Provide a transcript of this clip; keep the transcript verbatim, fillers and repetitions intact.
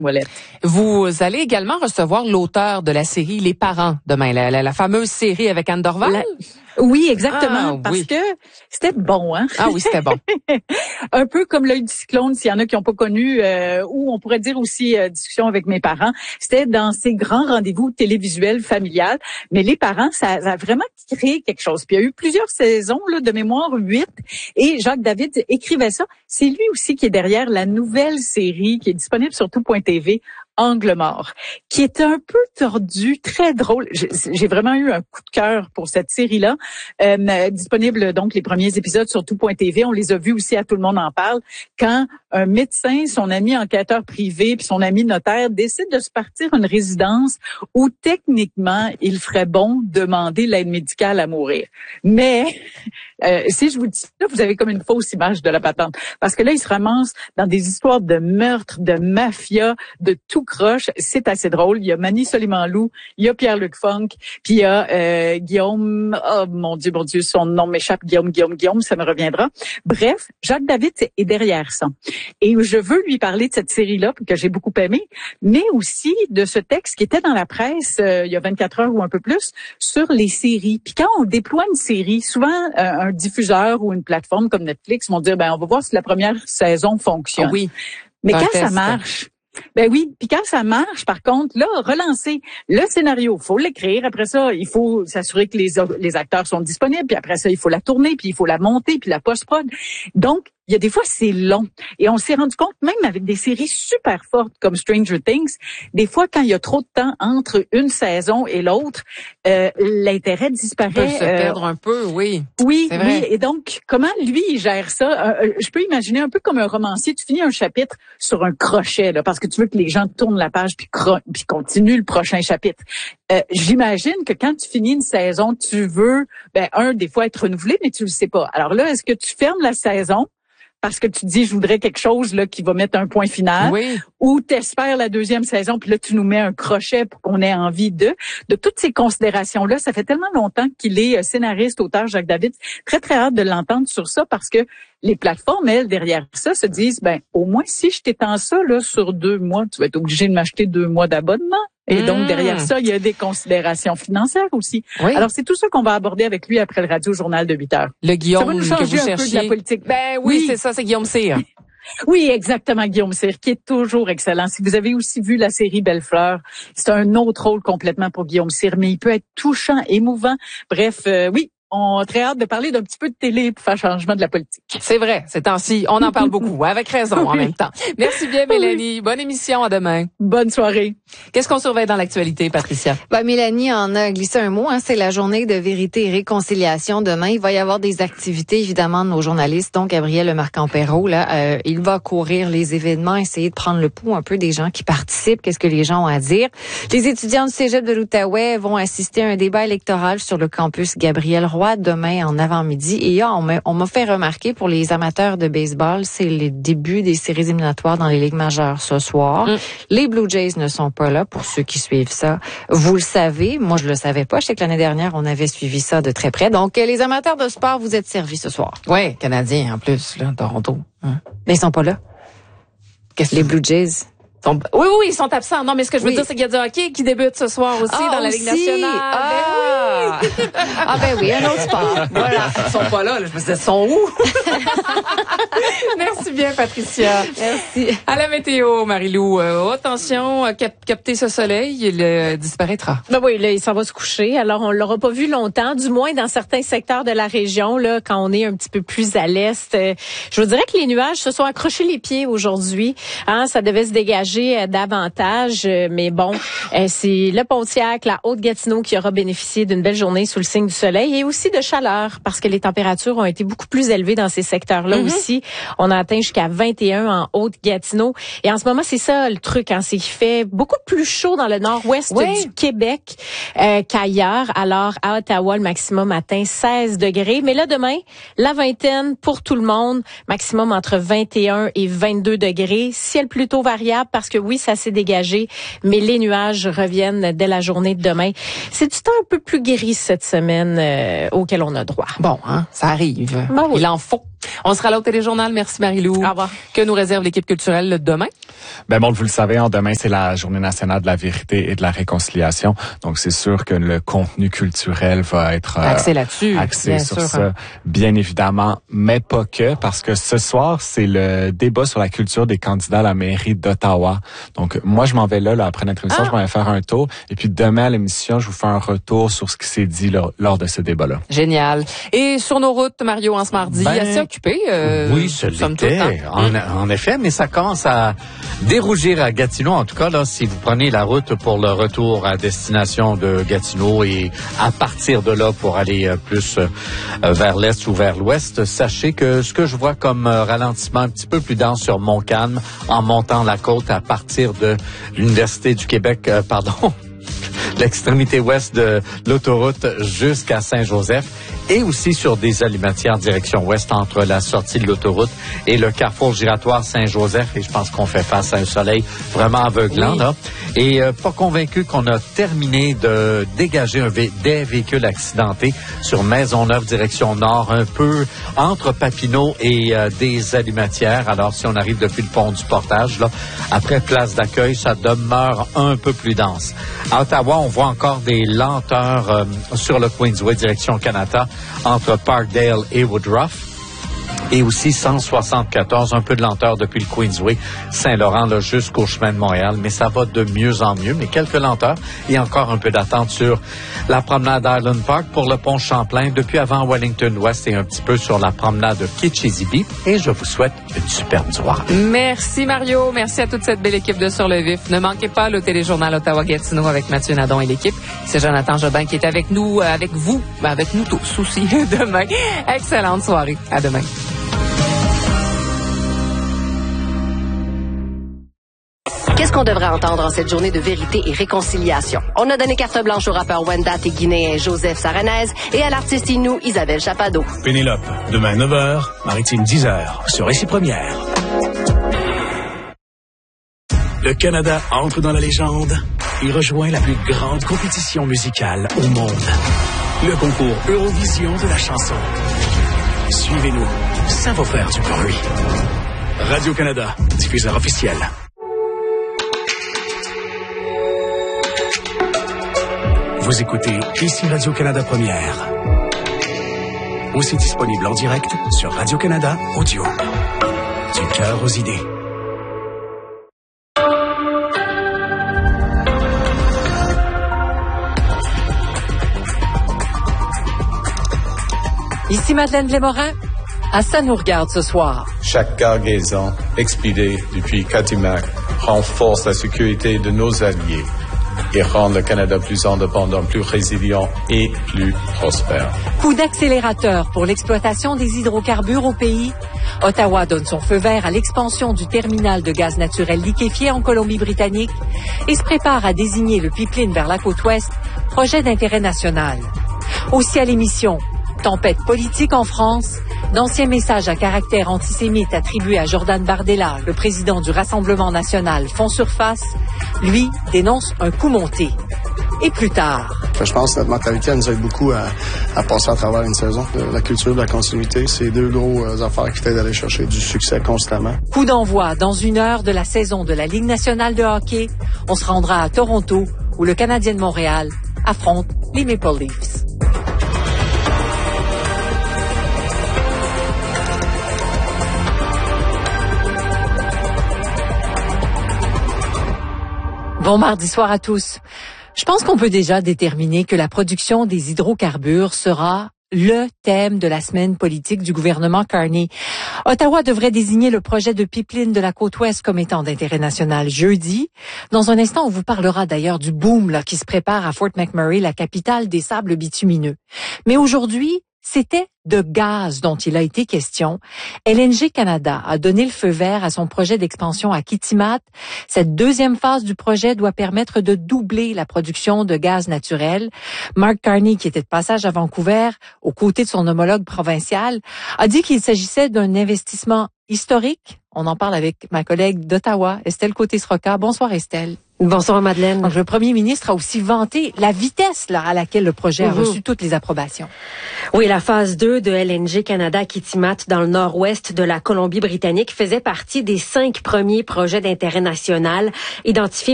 Ouellette. Vous allez également recevoir l'auteur de la série Les Parents demain, la, la, la fameuse série avec Anne Dorval. La... Oui, exactement, ah, parce oui. que c'était bon, hein. Ah oui, c'était bon. Un peu comme l'œil du cyclone, s'il y en a qui n'ont pas connu, euh, ou on pourrait dire aussi euh, discussion avec mes parents. C'était dans ces grands rendez-vous télévisuels familiales, mais les parents, ça, ça a vraiment créé quelque chose. Puis il y a eu plusieurs saisons là, de mémoire, huit, et Jacques David écrivait ça. C'est lui aussi qui est derrière la nouvelle série qui est disponible sur tout point t v. Angle mort, qui est un peu tordu, très drôle. J'ai vraiment eu un coup de cœur pour cette série-là. Euh, disponible donc les premiers épisodes sur tout point t v. On les a vus aussi à Tout le monde en parle. Quand un médecin, son ami enquêteur privé puis son ami notaire décident de se partir une résidence où techniquement il ferait bon demander l'aide médicale à mourir. Mais euh, si je vous dis ça, vous avez comme une fausse image de la patente, parce que là ils se ramassent dans des histoires de meurtre, de mafia, de tout croche. C'est assez drôle. Il y a Mani Soliman-Loup, il y a Pierre-Luc Funk, puis il y a euh, Guillaume, oh mon Dieu, mon Dieu, son nom m'échappe, Guillaume, Guillaume, Guillaume, ça me reviendra. Bref, Jacques David est derrière ça. Et je veux lui parler de cette série-là, que j'ai beaucoup aimée, mais aussi de ce texte qui était dans la presse euh, il y a vingt-quatre heures ou un peu plus, sur les séries. Puis quand on déploie une série, souvent euh, un diffuseur ou une plateforme comme Netflix vont dire, ben on va voir si la première saison fonctionne. Ah oui. Mais quand test. ça marche, ben oui, puis quand ça marche, par contre, là, relancer le scénario, faut l'écrire. Après ça, il faut s'assurer que les les acteurs sont disponibles. Puis après ça, il faut la tourner, puis il faut la monter, puis la post-prod. Donc, il y a des fois, c'est long. Et on s'est rendu compte, même avec des séries super fortes comme Stranger Things, des fois, quand il y a trop de temps entre une saison et l'autre, euh, l'intérêt disparaît. On peut se euh, perdre un peu, oui. Oui, c'est vrai. oui. Et donc, comment lui, il gère ça? Euh, je peux imaginer un peu comme un romancier. Tu finis un chapitre sur un crochet, là, parce que tu veux que les gens tournent la page puis, cro- puis continuent le prochain chapitre. Euh, j'imagine que quand tu finis une saison, tu veux, ben, un, des fois être renouvelé, mais tu le sais pas. Alors là, est-ce que tu fermes la saison parce que tu dis, je voudrais quelque chose là qui va mettre un point final, oui. ou t'espères la deuxième saison, puis là, tu nous mets un crochet pour qu'on ait envie de... De toutes ces considérations-là, ça fait tellement longtemps qu'il est scénariste, auteur, Jacques David. Très, très hâte de l'entendre sur ça, parce que les plateformes, elles, derrière ça, se disent, ben, au moins, si je t'étends ça là sur deux mois, tu vas être obligé de m'acheter deux mois d'abonnement. Et donc, derrière ça, il y a des considérations financières aussi. Oui. Alors, c'est tout ça qu'on va aborder avec lui après le Radio Journal de huit heures. Le Guillaume ça va nous que changer vous un cherchiez. peu de la politique. Ben oui, oui. c'est ça, c'est Guillaume Cyr. Oui, exactement, Guillaume Cyr, qui est toujours excellent. Si vous avez aussi vu la série Belle-Fleur, c'est un autre rôle complètement pour Guillaume Cyr, mais il peut être touchant, émouvant. Bref, euh, oui. On a très hâte de parler d'un petit peu de télé pour faire changement de la politique. C'est vrai, ces temps-ci, on en parle beaucoup, avec raison oui. en même temps. Merci bien, Mélanie. Oui. Bonne émission, à demain. Bonne soirée. Qu'est-ce qu'on surveille dans l'actualité, Patricia? Ben, Mélanie en a glissé un mot. Hein, c'est la journée de vérité et réconciliation. Demain, il va y avoir des activités, évidemment, de nos journalistes. Donc, Gabriel Marc-Ampero, là, euh, il va courir les événements, essayer de prendre le pouls un peu des gens qui participent, qu'est-ce que les gens ont à dire. Les étudiants du Cégep de l'Outaouais vont assister à un débat électoral sur le campus Gabriel Roy demain en avant-midi. Et là, on m'a, on m'a fait remarquer pour les amateurs de baseball, c'est le début des séries éliminatoires dans les ligues majeures ce soir. Mm. Les Blue Jays ne sont pas là pour ceux qui suivent ça. Vous le savez, moi je le savais pas. Je sais que l'année dernière, on avait suivi ça de très près. Donc, les amateurs de sport, vous êtes servis ce soir. Oui, Canadiens en plus, là, Toronto. Hein? Mais ils sont pas là. Qu'est-ce les Blue Jays? Sont... Oui, oui, ils sont absents. Non, mais ce que je veux oui. dire, c'est qu'il y a du hockey qui débute ce soir aussi ah, dans la aussi? Ligue nationale. Ah. Ben oui. ah ben oui, un autre sport. Voilà. Ils sont pas là, là. Je me disais, ils sont où? Merci bien, Patricia. Merci. À la météo, Marie-Lou. Euh, attention, cap- capter ce soleil, il euh, disparaîtra. Ben oui, là, il s'en va se coucher. Alors, on l'aura pas vu longtemps, du moins dans certains secteurs de la région, là, quand on est un petit peu plus à l'est. Euh, je vous dirais que les nuages se sont accrochés les pieds aujourd'hui. Hein, ça devait se dégager davantage, mais bon, c'est le Pontiac, la Haute-Gatineau qui aura bénéficié d'une belle journée sous le signe du soleil et aussi de chaleur parce que les températures ont été beaucoup plus élevées dans ces secteurs-là mm-hmm. aussi. On a atteint jusqu'à vingt et un en Haute-Gatineau et en ce moment, c'est ça le truc, hein, c'est qu'il fait beaucoup plus chaud dans le nord-ouest oui. du Québec euh, qu'ailleurs. Alors, à Ottawa, le maximum atteint seize degrés, mais là, demain, la vingtaine pour tout le monde, maximum entre vingt et un et vingt-deux degrés, ciel plutôt variable parce que oui, ça s'est dégagé, mais les nuages reviennent dès la journée de demain. C'est du temps un peu plus gris cette semaine euh, auquel on a droit. Bon, hein, ça arrive. Ben oui. Il en faut. On sera là au Téléjournal. Merci Marie-Lou. Au revoir. Que nous réserve l'équipe culturelle demain? Ben bon, vous le savez, hein, demain, c'est la Journée nationale de la vérité et de la réconciliation. Donc, c'est sûr que le contenu culturel va être euh, axé là-dessus. Axé bien sur sûr, ça, hein. bien évidemment, mais pas que, parce que ce soir, c'est le débat sur la culture des candidats à la mairie d'Ottawa. Donc, moi, je m'en vais là, là après notre émission, Ah. je m'en vais faire un tour. Et puis, demain, à l'émission, je vous fais un retour sur ce qui s'est dit lors, lors de ce débat-là. Génial. Et sur nos routes, Mario, en ce mardi, Ben, assez occupé. Euh, oui, ce somme l'était, toute, hein. en, en effet, mais ça commence à dérougir à Gatineau. En tout cas, là, si vous prenez la route pour le retour à destination de Gatineau et à partir de là pour aller euh, plus euh, vers l'est ou vers l'ouest, sachez que ce que je vois comme euh, ralentissement un petit peu plus dense sur Montcalm en montant la côte à partir de l'Université du Québec, euh, pardon, l'extrémité ouest de l'autoroute jusqu'à Saint-Joseph et aussi sur des alimentiers en direction ouest entre la sortie de l'autoroute et le carrefour giratoire Saint-Joseph. Et je pense qu'on fait face à un soleil vraiment aveuglant, Oui. là. Et euh, pas convaincu qu'on a terminé de dégager un vé- des véhicules accidentés sur Maisonneuve direction nord, un peu entre Papineau et euh, des alimentières. Alors, si on arrive depuis le pont du Portage, là, après place d'accueil, ça demeure un peu plus dense. À Ottawa, on voit encore des lenteurs euh, sur le Queensway direction Canada entre Parkdale et Woodruff. Et aussi cent soixante-quatorze, un peu de lenteur depuis le Queensway, Saint-Laurent, là, jusqu'au chemin de Montréal. Mais ça va de mieux en mieux, mais quelques lenteurs et encore un peu d'attente sur la promenade Island Park pour le pont Champlain, depuis avant Wellington West et un petit peu sur la promenade de Kitchizibee. Et je vous souhaite une superbe soirée. Merci Mario. Merci à toute cette belle équipe de Sur le Vif. Ne manquez pas le Téléjournal Ottawa-Gatineau avec Mathieu Nadon et l'équipe. C'est Jonathan Jobin qui est avec nous, euh, avec vous, ben avec nous tous aussi demain. Excellente soirée. À demain. Qu'est-ce qu'on devrait entendre en cette journée de vérité et réconciliation? On a donné carte blanche au rappeur Wendat et guinéen Joseph Saranez et à l'artiste Inou Isabelle Chapado. Pénélope, demain neuf heures, Maritime dix heures, sur Récit Première. Le Canada entre dans la légende et rejoint la plus grande compétition musicale au monde. Le concours Eurovision de la chanson. Suivez-nous, ça va faire du bruit. Radio-Canada, diffuseur officiel. Vous écoutez ici Radio-Canada Première. Aussi disponible en direct sur Radio-Canada Audio. Du cœur aux idées. Ici Madeleine Blémorin. À ça nous regarde ce soir. Chaque cargaison expédiée depuis Katimak renforce la sécurité de nos alliés et rend le Canada plus indépendant, plus résilient et plus prospère. Coup d'accélérateur pour l'exploitation des hydrocarbures au pays. Ottawa donne son feu vert à l'expansion du terminal de gaz naturel liquéfié en Colombie-Britannique et se prépare à désigner le pipeline vers la côte ouest, projet d'intérêt national. Aussi à l'émission, tempête politique en France, d'anciens messages à caractère antisémite attribués à Jordan Bardella, le président du Rassemblement national, font surface. Lui dénonce un coup monté. Et plus tard. Je pense que notre mentalité elle nous aide beaucoup à, à passer à travers une saison. La culture de la continuité, c'est deux gros euh, affaires qui t'aident à aller chercher du succès constamment. Coup d'envoi dans une heure de la saison de la Ligue nationale de hockey. On se rendra à Toronto, où le Canadien de Montréal affronte les Maple Leafs. Bon mardi soir à tous. Je pense qu'on peut déjà déterminer que la production des hydrocarbures sera le thème de la semaine politique du gouvernement Carney. Ottawa devrait désigner le projet de pipeline de la côte ouest comme étant d'intérêt national jeudi. Dans un instant, on vous parlera d'ailleurs du boom là, qui se prépare à Fort McMurray, la capitale des sables bitumineux. Mais aujourd'hui, c'était de gaz dont il a été question. L N G Canada a donné le feu vert à son projet d'expansion à Kitimat. Cette deuxième phase du projet doit permettre de doubler la production de gaz naturel. Mark Carney, qui était de passage à Vancouver, aux côtés de son homologue provincial, a dit qu'il s'agissait d'un investissement historique. On en parle avec ma collègue d'Ottawa, Estelle Côté-Sroca. Bonsoir Estelle. Bonsoir Madeleine. Donc, le premier ministre a aussi vanté la vitesse là, à laquelle le projet a mmh. reçu toutes les approbations. Oui, la phase deux de L N G Canada à Kitimat dans le nord-ouest de la Colombie-Britannique faisait partie des cinq premiers projets d'intérêt national identifiés